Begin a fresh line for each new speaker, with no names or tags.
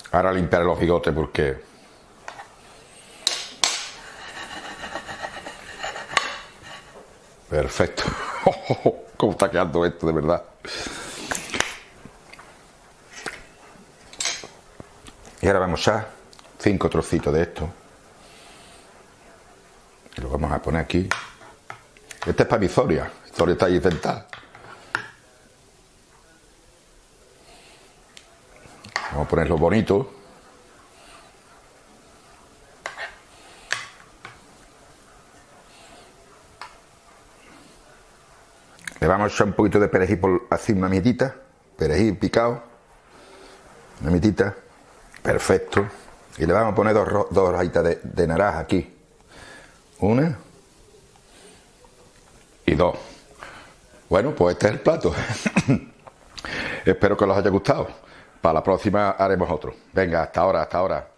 Ahora limpiaré los bigotes porque... Perfecto. ¿Cómo está quedando esto, de verdad? Y ahora vamos a 5 trocitos de esto. Y lo vamos a poner aquí. Este es para mi Zoria. Zoria está ahí sentada. Vamos a ponerlo bonito. Le vamos a echar un poquito de perejil por así, una mitita. Perejil picado. Una mitita. Perfecto. Y le vamos a poner dos rajitas de naranja aquí. Una. Y dos. Bueno, pues este es el plato. Espero que os haya gustado. Para la próxima haremos otro. Venga, hasta ahora, hasta ahora.